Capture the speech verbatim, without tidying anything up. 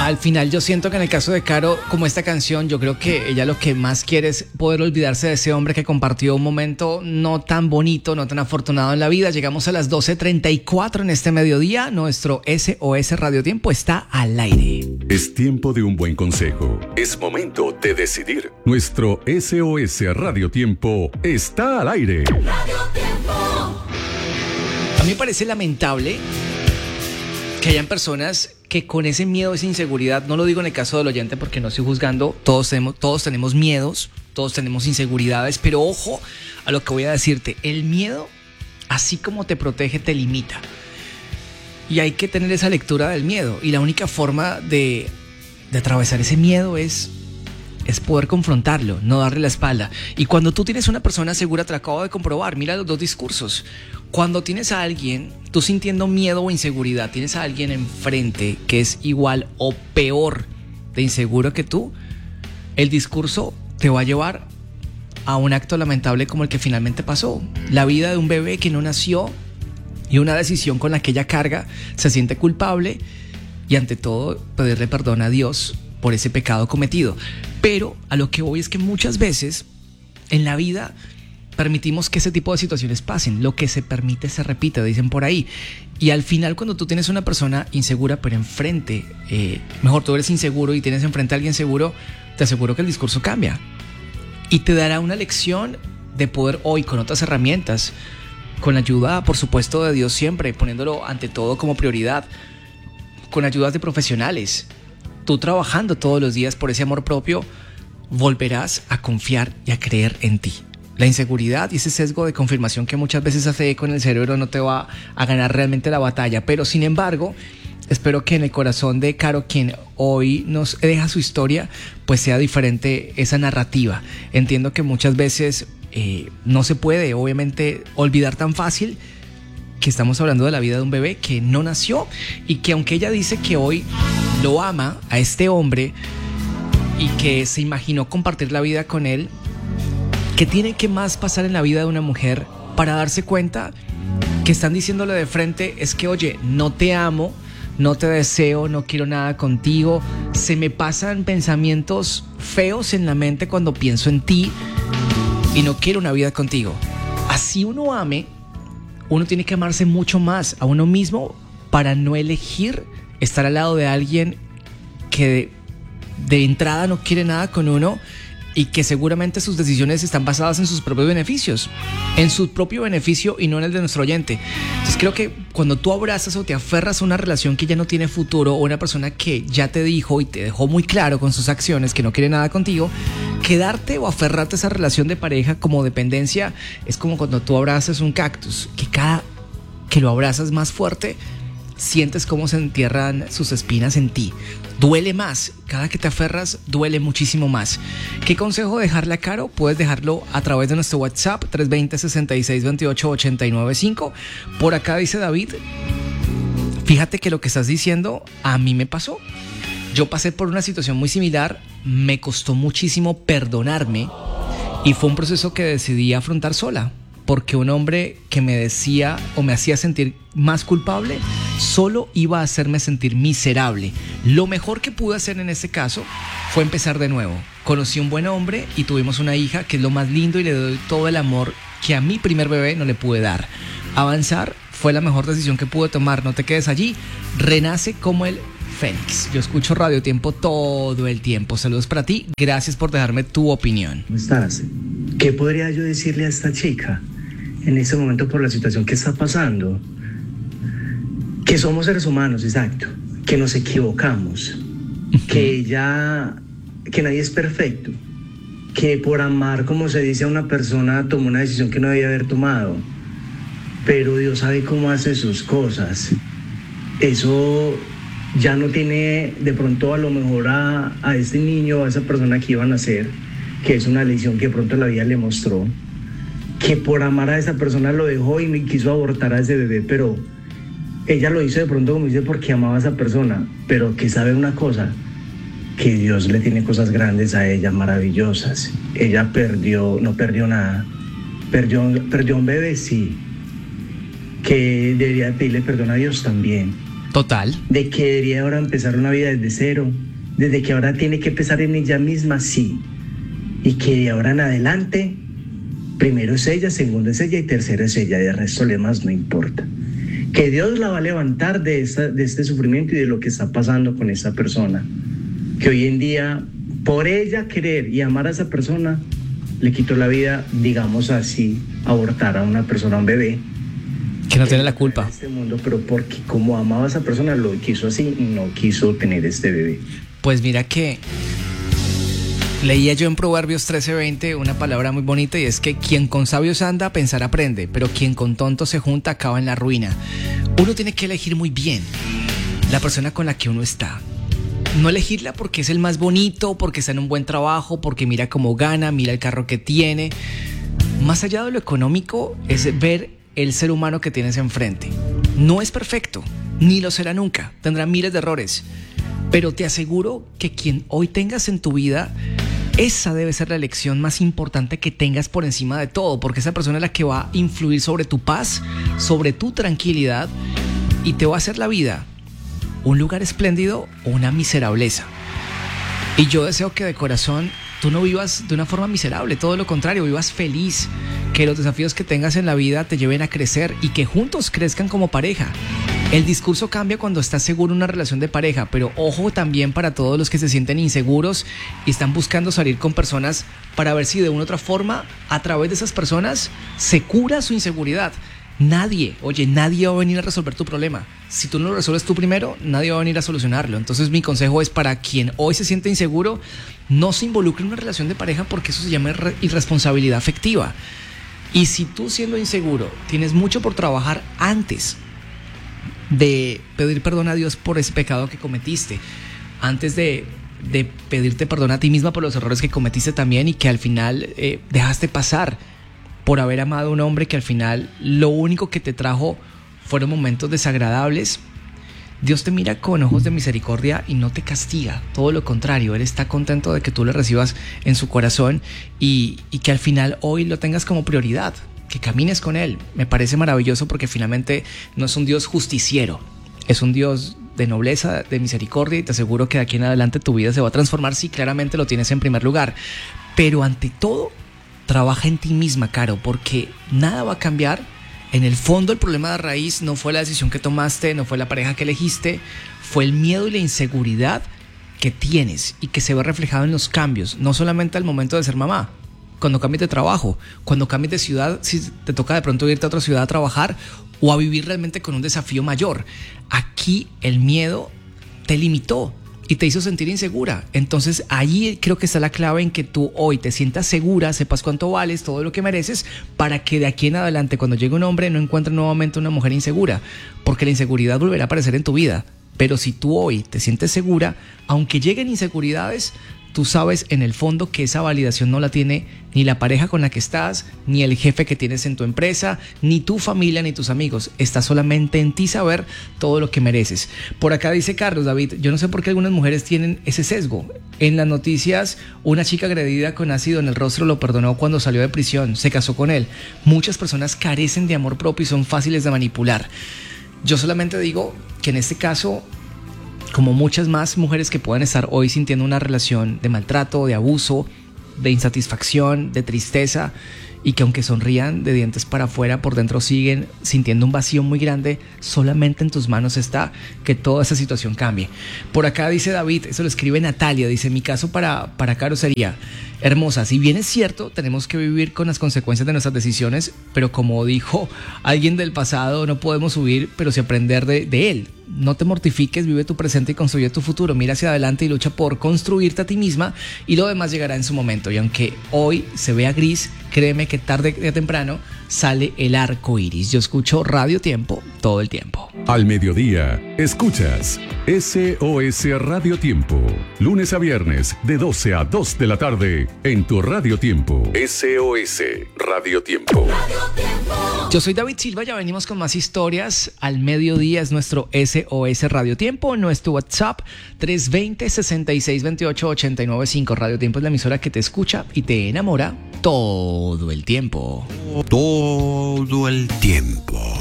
Al final yo siento que en el caso de Caro, como esta canción, yo creo que ella lo que más quiere es poder olvidarse de ese hombre que compartió un momento no tan bonito, no tan afortunado en la vida. Llegamos a las doce treinta y cuatro en este mediodía. Nuestro S O S Radio Tiempo está al aire. Es tiempo de un buen consejo. Es momento de decidir. Nuestro S O S Radio Tiempo está al aire. Radio Tiempo. A mí me parece lamentable que hayan personas que con ese miedo, esa inseguridad, no lo digo en el caso del oyente porque no estoy juzgando, todos tenemos, todos tenemos miedos, todos tenemos inseguridades, pero ojo a lo que voy a decirte, el miedo, así como te protege, te limita. Y hay que tener esa lectura del miedo, y la única forma de, de atravesar ese miedo es, es poder confrontarlo, no darle la espalda. Y cuando tú tienes una persona segura, te lo acabo de comprobar, mira los dos discursos. Cuando tienes a alguien, tú sintiendo miedo o inseguridad, tienes a alguien enfrente que es igual o peor de inseguro que tú, el discurso te va a llevar a un acto lamentable como el que finalmente pasó. La vida de un bebé que no nació y una decisión con la que ella carga, se siente culpable y ante todo pedirle perdón a Dios por ese pecado cometido. Pero a lo que voy es que muchas veces en la vida permitimos que ese tipo de situaciones pasen. Lo que se permite se repite, dicen por ahí. Y al final, cuando tú tienes una persona insegura, pero enfrente, eh, mejor tú eres inseguro y tienes enfrente a alguien seguro, te aseguro que el discurso cambia. Y te dará una lección de poder hoy, con otras herramientas, con ayuda, por supuesto, de Dios siempre, poniéndolo ante todo como prioridad, con ayudas de profesionales. Tú trabajando todos los días por ese amor propio, volverás a confiar y a creer en ti. La inseguridad y ese sesgo de confirmación que muchas veces hace eco en el cerebro no te va a ganar realmente la batalla. Pero sin embargo, espero que en el corazón de Caro, quien hoy nos deja su historia, pues sea diferente esa narrativa. Entiendo que muchas veces eh, no se puede, obviamente, olvidar tan fácil que estamos hablando de la vida de un bebé que no nació y que aunque ella dice que hoy lo ama a este hombre y que se imaginó compartir la vida con él, ¿qué tiene que más pasar en la vida de una mujer para darse cuenta que están diciéndole de frente es que, oye, no te amo, no te deseo, no quiero nada contigo, se me pasan pensamientos feos en la mente cuando pienso en ti y no quiero una vida contigo? Así uno ame, uno tiene que amarse mucho más a uno mismo para no elegir estar al lado de alguien que de, de entrada no quiere nada con uno y que seguramente sus decisiones están basadas en sus propios beneficios, en su propio beneficio y no en el de nuestro oyente. Entonces creo que cuando tú abrazas o te aferras a una relación que ya no tiene futuro, o una persona que ya te dijo y te dejó muy claro con sus acciones que no quiere nada contigo, quedarte o aferrarte a esa relación de pareja como dependencia es como cuando tú abrazas un cactus, que cada que lo abrazas más fuerte, sientes cómo se entierran sus espinas en ti. Duele más. Cada que te aferras, duele muchísimo más. ¿Qué consejo dejarle a Caro? Puedes dejarlo a través de nuestro WhatsApp tres dos cero, seis seis dos ocho, ocho nueve cinco. Por acá dice David, fíjate que lo que estás diciendo a mí me pasó. Yo pasé por una situación muy similar, me costó muchísimo perdonarme y fue un proceso que decidí afrontar sola. Porque un hombre que me decía o me hacía sentir más culpable solo iba a hacerme sentir miserable. Lo mejor que pude hacer en este caso fue empezar de nuevo. Conocí un buen hombre y tuvimos una hija que es lo más lindo y le doy todo el amor que a mi primer bebé no le pude dar. Avanzar fue la mejor decisión que pude tomar. No te quedes allí. Renace como el Fénix. Yo escucho Radio Tiempo todo el tiempo. Saludos para ti. Gracias por dejarme tu opinión. ¿Cómo estás? ¿Qué podría yo decirle a esta chica en este momento por la situación que está pasando? Que somos seres humanos, exacto, que nos equivocamos, que ella, que nadie es perfecto, que por amar, como se dice, a una persona tomó una decisión que no debía haber tomado, pero Dios sabe cómo hace sus cosas. Eso ya no tiene de pronto a lo mejor a, a este niño, a esa persona que iba a nacer, que es una lección que de pronto la vida le mostró, que por amar a esa persona lo dejó y me quiso abortar a ese bebé, pero ella lo hizo de pronto, como dice, porque amaba a esa persona, pero que sabe una cosa, que Dios le tiene cosas grandes a ella, maravillosas. Ella perdió, no perdió nada, perdió, perdió un bebé, sí, que debería pedirle perdón a Dios también, Total. De que debería ahora empezar una vida desde cero, desde que ahora tiene que empezar en ella misma, sí. Y que de ahora en adelante, primero es ella, segundo es ella y tercero es ella, de resto lo demás no importa. Que Dios la va a levantar de, esta, de este sufrimiento y de lo que está pasando con esa persona. Que hoy en día, por ella querer y amar a esa persona, le quitó la vida, digamos así, abortar a una persona, a un bebé. Que no tiene la culpa. En este mundo, pero porque como amaba a esa persona, lo quiso así y no quiso tener este bebé. Pues mira que leía yo en Proverbios trece veinte una palabra muy bonita y es que quien con sabios anda, pensar aprende, pero quien con tontos se junta acaba en la ruina. Uno tiene que elegir muy bien la persona con la que uno está. No elegirla porque es el más bonito, porque está en un buen trabajo, porque mira cómo gana, mira el carro que tiene. Más allá de lo económico es ver el ser humano que tienes enfrente. No es perfecto, ni lo será nunca, tendrá miles de errores, pero te aseguro que quien hoy tengas en tu vida, esa debe ser la elección más importante que tengas por encima de todo, porque esa persona es la que va a influir sobre tu paz, sobre tu tranquilidad y te va a hacer la vida un lugar espléndido o una miserableza. Y yo deseo que de corazón tú no vivas de una forma miserable, todo lo contrario, vivas feliz, que los desafíos que tengas en la vida te lleven a crecer y que juntos crezcan como pareja. El discurso cambia cuando estás seguro en una relación de pareja, pero ojo también para todos los que se sienten inseguros y están buscando salir con personas para ver si de una u otra forma, a través de esas personas, se cura su inseguridad. Nadie, oye, nadie va a venir a resolver tu problema. Si tú no lo resuelves tú primero, nadie va a venir a solucionarlo. Entonces mi consejo es para quien hoy se siente inseguro, no se involucre en una relación de pareja porque eso se llama irresponsabilidad afectiva. Y si tú siendo inseguro tienes mucho por trabajar antes de pedir perdón a Dios por ese pecado que cometiste, antes de, de pedirte perdón a ti misma por los errores que cometiste también y que al final eh, dejaste pasar por haber amado a un hombre que al final lo único que te trajo fueron momentos desagradables, Dios te mira con ojos de misericordia y no te castiga, todo lo contrario, Él está contento de que tú le recibas en su corazón y, y que al final hoy lo tengas como prioridad, que camines con Él. Me parece maravilloso porque finalmente no es un Dios justiciero, es un Dios de nobleza, de misericordia y te aseguro que de aquí en adelante tu vida se va a transformar si claramente lo tienes en primer lugar. Pero ante todo, trabaja en ti misma, Caro, porque nada va a cambiar. En el fondo el problema de raíz no fue la decisión que tomaste, no fue la pareja que elegiste, fue el miedo y la inseguridad que tienes y que se ve reflejado en los cambios, no solamente al momento de ser mamá, cuando cambies de trabajo, cuando cambies de ciudad, si te toca de pronto irte a otra ciudad a trabajar o a vivir realmente con un desafío mayor. Aquí el miedo te limitó y te hizo sentir insegura. Entonces allí creo que está la clave en que tú hoy te sientas segura, sepas cuánto vales, todo lo que mereces, para que de aquí en adelante cuando llegue un hombre no encuentres nuevamente una mujer insegura, porque la inseguridad volverá a aparecer en tu vida. Pero si tú hoy te sientes segura, aunque lleguen inseguridades, tú sabes en el fondo que esa validación no la tiene ni la pareja con la que estás, ni el jefe que tienes en tu empresa, ni tu familia, ni tus amigos. Está solamente en ti saber todo lo que mereces. Por acá dice Carlos, David, yo no sé por qué algunas mujeres tienen ese sesgo. En las noticias, una chica agredida con ácido en el rostro lo perdonó cuando salió de prisión, se casó con él. Muchas personas carecen de amor propio y son fáciles de manipular. Yo solamente digo que en este caso, como muchas más mujeres que pueden estar hoy sintiendo una relación de maltrato, de abuso, de insatisfacción, de tristeza, y que aunque sonrían de dientes para afuera, por dentro siguen sintiendo un vacío muy grande, solamente en tus manos está que toda esa situación cambie. Por acá dice David, eso lo escribe Natalia, dice, mi caso para, para Caro sería, hermosa, si bien es cierto, tenemos que vivir con las consecuencias de nuestras decisiones, pero como dijo alguien del pasado, no podemos huir, pero sí aprender de, de él. No te mortifiques, vive tu presente y construye tu futuro. Mira hacia adelante y lucha por construirte a ti misma y lo demás llegará en su momento. Y aunque hoy se vea gris, créeme que tarde o temprano sale el arco iris. Yo escucho Radio Tiempo todo el tiempo. Al mediodía, escuchas S O S Radio Tiempo. Lunes a viernes, de doce a dos de la tarde, en tu Radio Tiempo. S O S Radio Tiempo. Yo soy David Silva, ya venimos con más historias. Al mediodía es nuestro S O S Radio Tiempo, nuestro WhatsApp tres dos cero, seis seis dos ocho, ocho nueve cinco. Radio Tiempo es la emisora que te escucha y te enamora todo el tiempo. Todo el tiempo.